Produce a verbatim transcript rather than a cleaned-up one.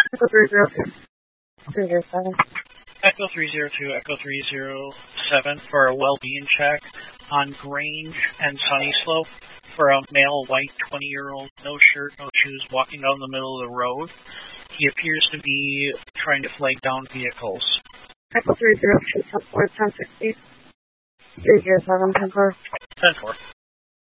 Echo three zero two. three zero seven. Echo three zero two, Echo three zero seven for a well-being check on Grange and Sunny Slope for a male white twenty-year-old, no shirt, no shoes, walking down the middle of the road. He appears to be trying to flag down vehicles. Echo three zero two, ten four, ten sixty. three zero seven, ten four. ten four.